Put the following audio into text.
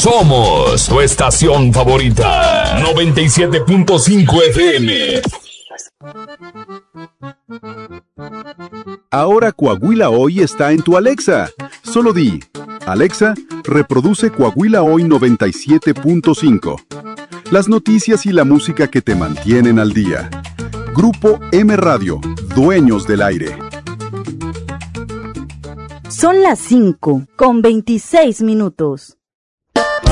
Somos tu estación favorita. 97.5 FM. Ahora Coahuila Hoy está en tu Alexa. Solo di, Alexa, reproduce Coahuila Hoy 97.5. Las noticias y la música que te mantienen al día. Grupo M Radio, dueños del aire. Son las 5:26.